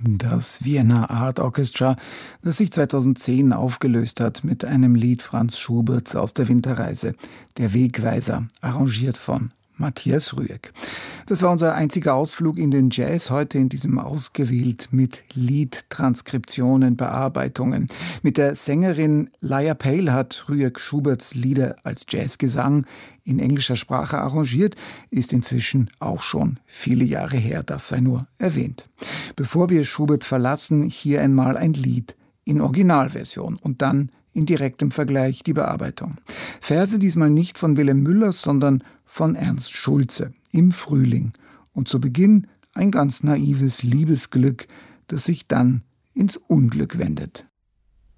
Das Vienna Art Orchestra, das sich 2010 aufgelöst hat mit einem Lied Franz Schuberts aus der Winterreise, Der Wegweiser, arrangiert von Matthias Rüegg. Das war unser einziger Ausflug in den Jazz, heute in diesem Ausgewählt mit Liedtranskriptionen, Bearbeitungen. Mit der Sängerin Laia Pale hat Rüegg Schuberts Lieder als Jazzgesang in englischer Sprache arrangiert, ist inzwischen auch schon viele Jahre her, das sei nur erwähnt. Bevor wir Schubert verlassen, hier einmal ein Lied in Originalversion und dann in direktem Vergleich die Bearbeitung. Verse diesmal nicht von Wilhelm Müller, sondern von Ernst Schulze, Im Frühling. Und zu Beginn ein ganz naives Liebesglück, das sich dann ins Unglück wendet.